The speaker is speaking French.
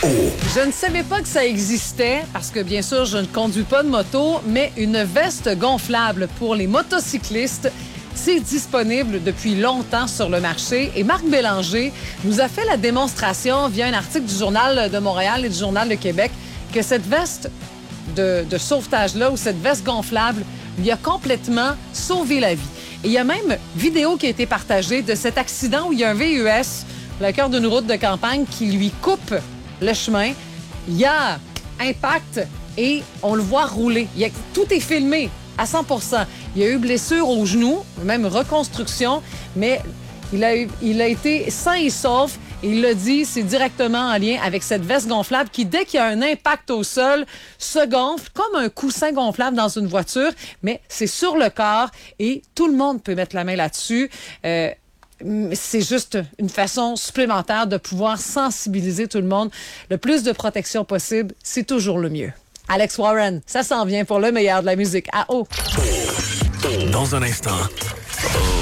Je ne savais pas que ça existait parce que, bien sûr, je ne conduis pas de moto, mais une veste gonflable pour les motocyclistes, c'est disponible depuis longtemps sur le marché. Et Marc Bélanger nous a fait la démonstration via un article du Journal de Montréal et du Journal de Québec que cette veste de sauvetage-là ou cette veste gonflable lui a complètement sauvé la vie. Et il y a même vidéo qui a été partagée de cet accident où il y a un VUS, le cœur d'une route de campagne, qui lui coupe le chemin. Il y a impact et on le voit rouler. Tout est filmé à 100%. Il y a eu blessure au genou, même reconstruction, mais il a été sain et sauf. Et il l'a dit, c'est directement en lien avec cette veste gonflable qui, dès qu'il y a un impact au sol, se gonfle comme un coussin gonflable dans une voiture, mais c'est sur le corps et tout le monde peut mettre la main là-dessus. C'est juste une façon supplémentaire de pouvoir sensibiliser tout le monde. Le plus de protection possible, c'est toujours le mieux. Alex Warren, ça s'en vient pour le meilleur de la musique. À haut. Dans un instant.